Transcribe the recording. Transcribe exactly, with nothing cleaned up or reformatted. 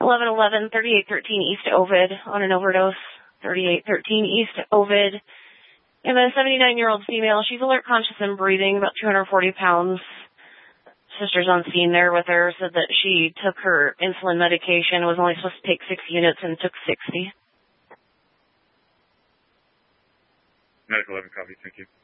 eleven eleven, thirty-eight thirteen East Ovid on an overdose. thirty-eight thirteen East Ovid. And a seventy-nine-year-old female. She's alert, conscious, and breathing, about two hundred forty pounds. Sister's on scene there with her, said that she took her insulin medication, was only supposed to take six units and took sixty. Medical eleven, copy, thank you.